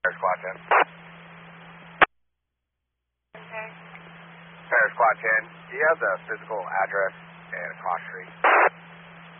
Squad 10. Okay. Squad 10, do you have the physical address and cross street?